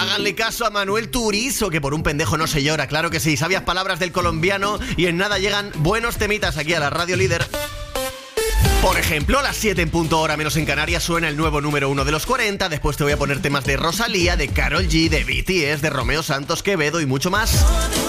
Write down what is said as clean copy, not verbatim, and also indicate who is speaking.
Speaker 1: Háganle caso a Manuel Turizo, que por un pendejo no se llora. Claro que sí, sabias palabras del colombiano y en nada llegan buenos temitas aquí a la Radio Líder. Por ejemplo, a las 7 en punto hora menos en Canarias suena el nuevo número 1 de los 40. Después te voy a poner temas de Rosalía, de Karol G, de BTS, de Romeo Santos, Quevedo y mucho más.